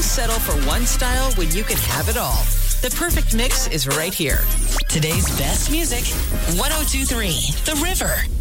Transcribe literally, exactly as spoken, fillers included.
settle for one style when you can have it all? The perfect mix is right here. Today's best music, one oh two three The River.